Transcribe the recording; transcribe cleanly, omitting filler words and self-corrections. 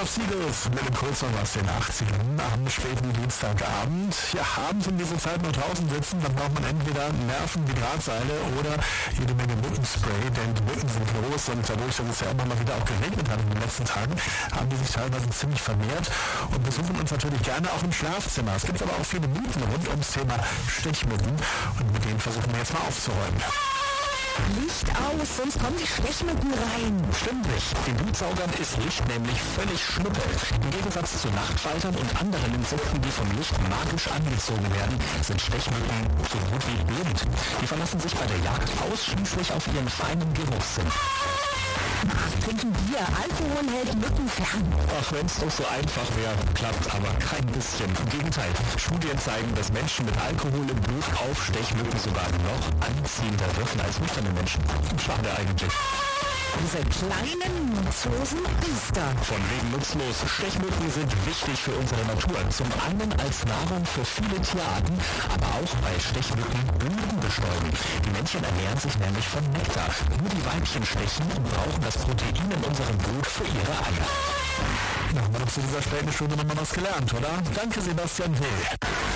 of Seagulls mit dem Kurzsong aus den 80ern am späten Dienstagabend. Ja, abends um diese Zeit nur draußen sitzen, dann braucht man entweder Nerven wie Drahtseile oder jede Menge Mückenspray, denn die Mücken sind groß und dadurch, dass es ja immer mal wieder auch geregnet hat in den letzten Tagen, haben die sich teilweise ziemlich vermehrt und besuchen uns natürlich gerne auch im Schlafzimmer. Es gibt aber auch viele Mythen rund ums Thema Stechmücken und mit denen versuchen wir jetzt mal aufzuräumen. Licht aus, sonst kommen die Stechmücken rein. Stimmt nicht. Den Blutsaugern ist Licht nämlich völlig schnuppe. Im Gegensatz zu Nachtfaltern und anderen Insekten, die vom Licht magisch angezogen werden, sind Stechmücken so gut wie blind. Die verlassen sich bei der Jagd ausschließlich auf ihren feinen Geruchssinn. Trinken Bier, Alkohol hält Mücken fern. Ach, wenn es doch so einfach wäre, klappt aber kein bisschen. Im Gegenteil, Studien zeigen, dass Menschen mit Alkohol im Blut auf Stechmücken sogar noch anziehender wirken als nüchterne Menschen. Schade eigentlich. Diese kleinen, nutzlosen Biester. Von wegen nutzlos. Stechmücken sind wichtig für unsere Natur. Zum einen als Nahrung für viele Tierarten, aber auch weil Stechmücken Blüten bestäuben. Die Männchen ernähren sich nämlich von Nektar. Nur die Weibchen stechen und brauchen das Protein in unserem Blut für ihre Eier. Na, haben wir doch zu dieser späten Stunde nochmal was gelernt, oder? Danke, Sebastian Will.